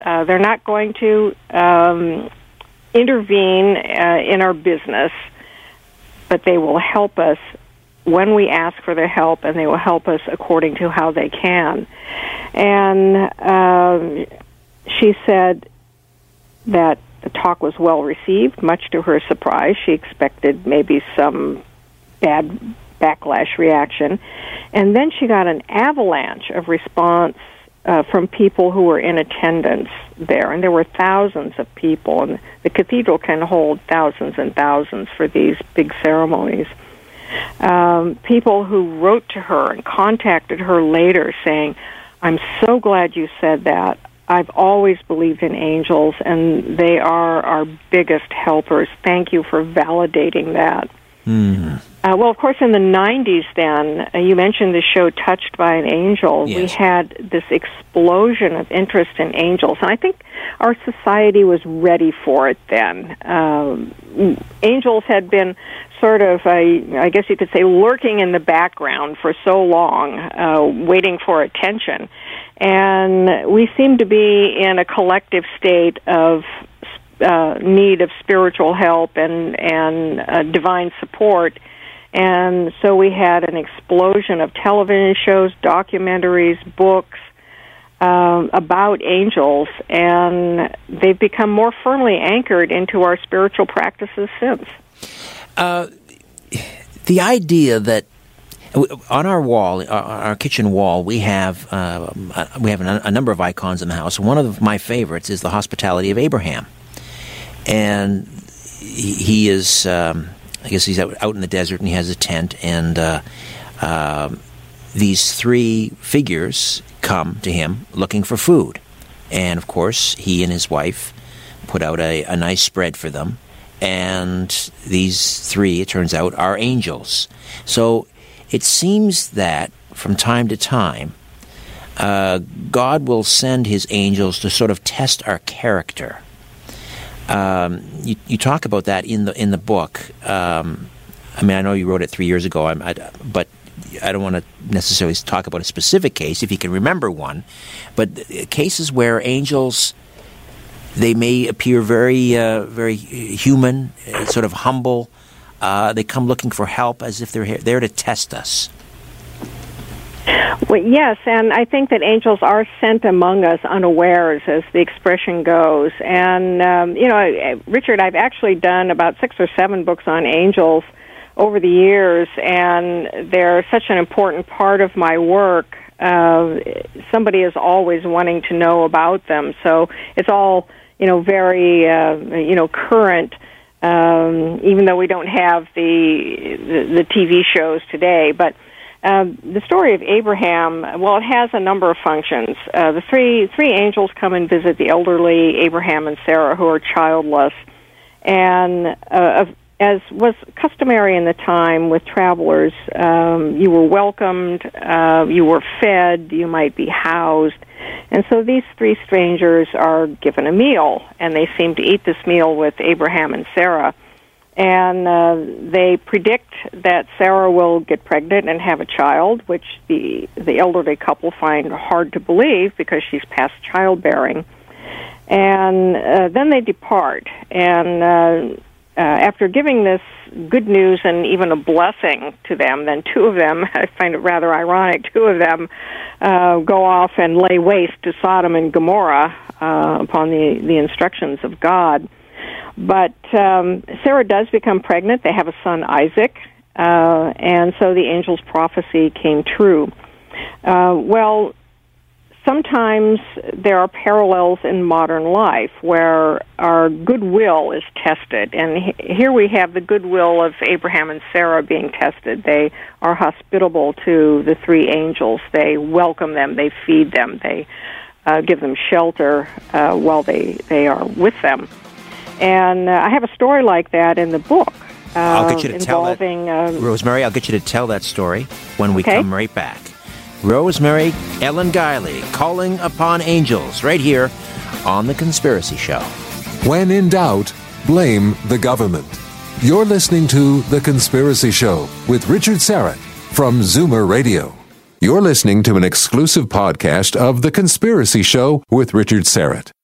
They're not going to intervene in our business, but they will help us when we ask for their help, and they will help us according to how they can. And she said that the talk was well received, much to her surprise. She expected maybe some bad backlash reaction. And then she got an avalanche of response from people who were in attendance there. And there were thousands of people, and the cathedral can hold thousands and thousands for these big ceremonies. People who wrote to her and contacted her later saying, "I'm so glad you said that. I've always believed in angels, and they are our biggest helpers. Thank you for validating that." Well, of course, in the 90s then, you mentioned the show Touched by an Angel. Yes. We had this explosion of interest in angels, and I think our society was ready for it then. Angels had been sort of, I guess you could say, lurking in the background for so long, waiting for attention. And we seem to be in a collective state of need of spiritual help and divine support. And so we had an explosion of television shows, documentaries, books about angels, and they've become more firmly anchored into our spiritual practices since. The idea that on our wall, our kitchen wall, we have a number of icons in the house. One of my favorites is the Hospitality of Abraham, and he is, I guess he's out in the desert and he has a tent, and these three figures come to him looking for food, and of course he and his wife put out a nice spread for them. And these three, it turns out, are angels. So it seems that from time to time, God will send his angels to sort of test our character. You talk about that in the book. I mean, I know you wrote it 3 years ago, but I don't want to necessarily talk about a specific case, if you can remember one. But cases where angels, they may appear very, very human, sort of humble. They come looking for help as if they're there to test us. Well, yes, and I think that angels are sent among us unawares, as the expression goes. And, Richard, I've actually done about 6 or 7 books on angels over the years, and they're such an important part of my work. Somebody is always wanting to know about them, so it's all very, current, even though we don't have the TV shows today. But the story of Abraham, well, it has a number of functions. The three angels come and visit the elderly Abraham and Sarah, who are childless. And as was customary in the time with travelers, you were welcomed, you were fed, you might be housed. And so these three strangers are given a meal, and they seem to eat this meal with Abraham and Sarah. And they predict that Sarah will get pregnant and have a child, which the elderly couple find hard to believe because she's past childbearing. And then they depart. And after giving this good news and even a blessing to them, then two of them, I find it rather ironic, two of them go off and lay waste to Sodom and Gomorrah upon the instructions of God. But Sarah does become pregnant. They have a son, Isaac, and so the angel's prophecy came true. Well, sometimes there are parallels in modern life where our goodwill is tested. And here we have the goodwill of Abraham and Sarah being tested. They are hospitable to the three angels. They welcome them. They feed them. They give them shelter while they are with them. And I have a story like that in the book. I'll get you to tell that, involving Rosemary, I'll get you to tell that story when we come right back. Rosemary Ellen Guiley, Calling Upon Angels, right here on The Conspiracy Show. When in doubt, blame the government. You're listening to The Conspiracy Show with Richard Syrett from Zoomer Radio. You're listening to an exclusive podcast of The Conspiracy Show with Richard Syrett.